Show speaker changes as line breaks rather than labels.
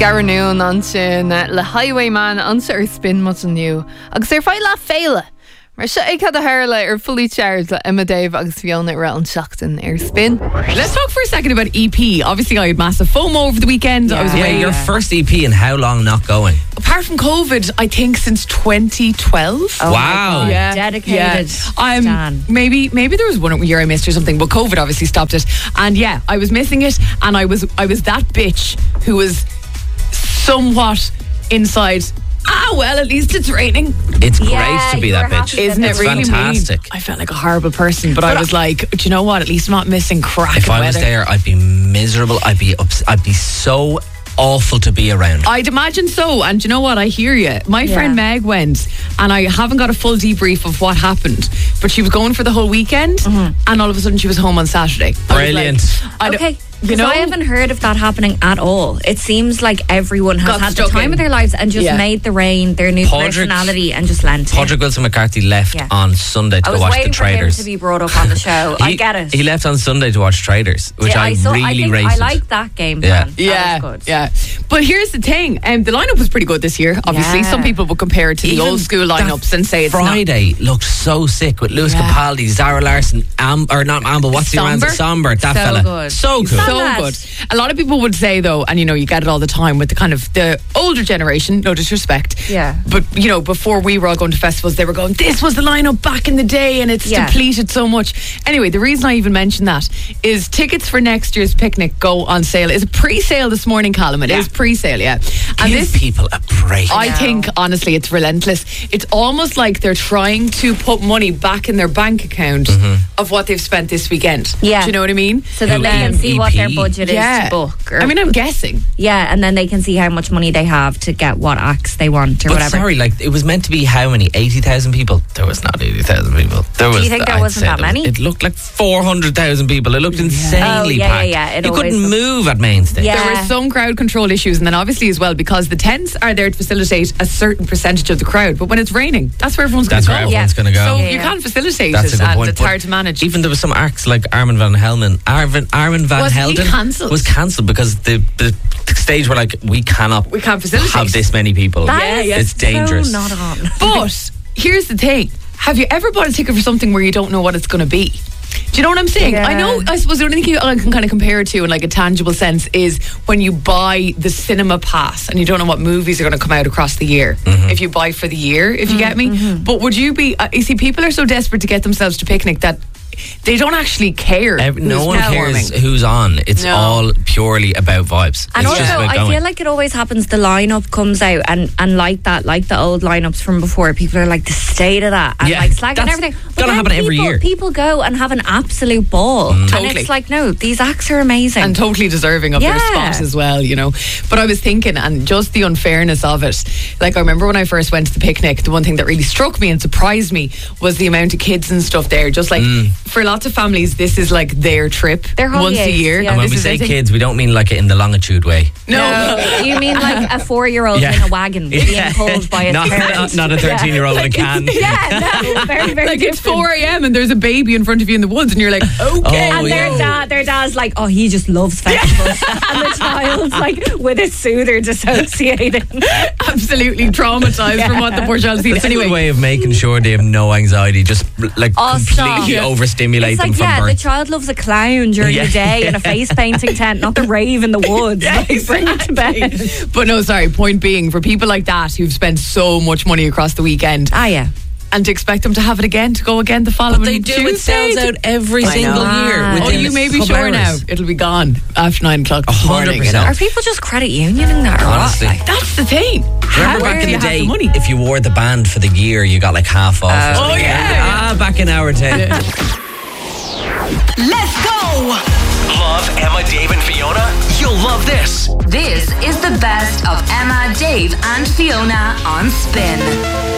Garanoon an sin le Highwayman ansa ar spin mat an new. Agus ar fáil le féile. Mar se ag had a hairle fully charged le Emma Dave agus Fiona ra an seachtain ar spin.
Let's talk for a second about EP. Obviously I had massive FOMO over the weekend. I was away.
Your first EP and how long not going?
Apart from COVID, I think since 2012.
Oh wow.
Yeah.
Dedicated.
Stan. Maybe there was one year I missed or something, but COVID obviously stopped it. And yeah, I was missing it, and I was that bitch who was somewhat inside. Well, at least it's raining.
It's great to be that bitch.
Isn't it really
fantastic?
I felt like a horrible person, but I was like, do you know what? At least I'm not missing crack.
If I was there, I'd be miserable. I'd be so awful to be around.
I'd imagine so. And do you know what? I hear you. My friend Meg went, and I haven't got a full debrief of what happened, but she was going for the whole weekend, and all of a sudden she was home on Saturday.
Brilliant.
Okay. Because I haven't heard of that happening at all. It seems like everyone has had the time of their lives and just made the rain their new personality and just lent it.
Padraig Wilson McCarthy left on Sunday to go watch The Traders.
I was waiting for him to be brought up on the show. I get it.
He left on Sunday to watch Traders, which I really rated.
I like that game plan.
Yeah.
That was good.
Yeah. But here's the thing. The lineup was pretty good this year. Obviously, some people would compare it to the old school lineups and say it's
Friday looked so sick with Lewis Capaldi, Zara Larson, what's the answer? Somber. That fella.
Good.
So good.
So good. A lot of people would say though, and you get it all the time with the kind of the older generation, no disrespect.
Yeah.
But before we were all going to festivals, they were going, this was the lineup back in the day and it's depleted so much. Anyway, the reason I even mention that is tickets for next year's picnic go on sale. It's a pre-sale this morning, Callum. It is pre-sale, And
Give people a break.
I think, honestly, it's relentless. It's almost like they're trying to put money back in their bank account of what they've spent this weekend.
Yeah.
Do you know what I mean?
So that they can see what their budget is to book.
I'm guessing.
Yeah, and then they can see how much money they have to get what acts they want or whatever.
Sorry, it was meant to be how many? 80,000 people? There was not 80,000 people.
Do you think there wasn't that many?
It looked like 400,000 people. It looked insanely packed.
Yeah.
You couldn't move at main stage.
Yeah.
There were some crowd control issues, and then obviously as well, because the tents are there to facilitate a certain percentage of the crowd, but when it's raining, that's where everyone's going to go.
That's where everyone's going to go.
So you can't facilitate
that's
it,
and
it's hard to manage.
Even there was some acts like Armin van Helden. Armin van Helden was cancelled because the stage were like, we cannot
facilitate
have this many people. It's dangerous.
So not on.
But here's the thing: have you ever bought a ticket for something where you don't know what it's going to be? Do you know what I'm saying?
Yeah.
I suppose the only thing I can kind of compare it to in like a tangible sense is when you buy the cinema pass and you don't know what movies are going to come out across the year. If you buy for the year, if you get me. But would you be, you see, people are so desperate to get themselves to picnic that they don't actually care.
No one cares who's on. It's all purely about vibes.
And
it's
also, I feel like it always happens. The lineup comes out, and like that, like the old lineups from before. People are like, the state of that, and like slagging and everything.
It's gonna happen every year.
People go and have an absolute ball, and it's like, no, these acts are amazing
and totally deserving of their spot as well. But I was thinking, and just the unfairness of it. Like I remember when I first went to the picnic, the one thing that really struck me and surprised me was the amount of kids and stuff there. Just like. For lots of families, this is like their trip once a year.
Yeah.
And when we say kids, we don't mean like it in the longitude way.
No. You mean like a 4-year-old in a wagon being pulled by his parents.
Not a 13-year-old in a can.
Very, very
like
different.
It's 4 a.m. and there's a baby in front of you in the woods and you're like, okay.
And their dad's like, oh, he just loves festivals. And the child's like with a soother dissociating.
Absolutely traumatized from what the poor child's seen.
It's a good way of making sure they have no anxiety, just like completely overstimulate
it's
them
like,
from birth.
The child loves a clown during the day in a face painting tent, not the rave in the woods. Bring it to bed.
But no, sorry, point being, for people like that who've spent so much money across the weekend. And to expect them to have it again, to go again the following
But they do,
Tuesday.
it sells out every single year.
You may be sure now it'll be gone after 9 o'clock this morning.
100%.
Are people just credit unioning that or
Honestly.
what?
That's the thing.
Remember back in the day, if you wore the band for the year, you got like half off. Back in our day.
Let's go! Love Emma, Dave and Fiona? You'll love this.
This is the best of Emma, Dave and Fiona on Spin.